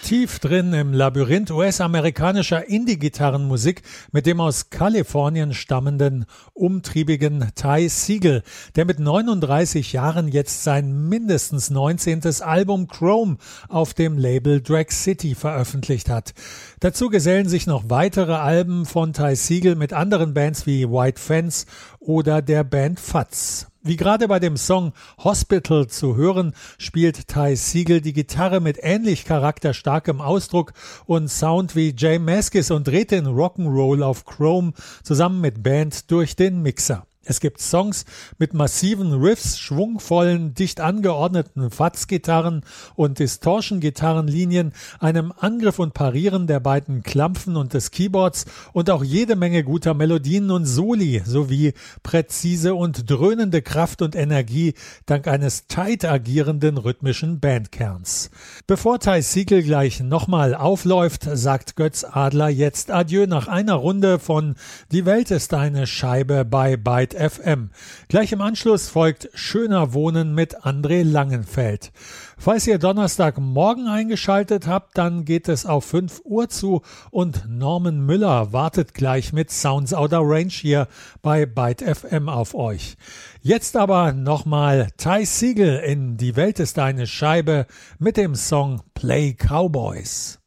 Tief drin im Labyrinth US-amerikanischer Indie-Gitarrenmusik mit dem aus Kalifornien stammenden, umtriebigen Ty Segall, der mit 39 Jahren jetzt sein mindestens 19. Album Chrome auf dem Label Drag City veröffentlicht hat. Dazu gesellen sich noch weitere Alben von Ty Segall mit anderen Bands wie White Fence oder der Band Fuzz. Wie gerade bei dem Song Hospital zu hören, spielt Ty Segall die Gitarre mit ähnlich charakterstarkem Ausdruck und Sound wie Jay Mascis und dreht den Rock'n'Roll auf Chrome zusammen mit Band durch den Mixer. Es gibt Songs mit massiven Riffs, schwungvollen, dicht angeordneten Fuzz-Gitarren und Distortion-Gitarrenlinien, einem Angriff und Parieren der beiden Klampfen und des Keyboards und auch jede Menge guter Melodien und Soli sowie präzise und dröhnende Kraft und Energie dank eines tight agierenden rhythmischen Bandkerns. Bevor Ty Segall gleich nochmal aufläuft, sagt Götz Adler jetzt Adieu nach einer Runde von Die Welt ist eine Scheibe bei Byte FM. Gleich im Anschluss folgt Schöner Wohnen mit André Langenfeld. Falls ihr Donnerstagmorgen eingeschaltet habt, dann geht es auf 5 Uhr zu und Norman Müller wartet gleich mit Sounds Outer Range hier bei Byte FM auf euch. Jetzt aber nochmal Ty Segall in Die Welt ist eine Scheibe mit dem Song Play Cowboys.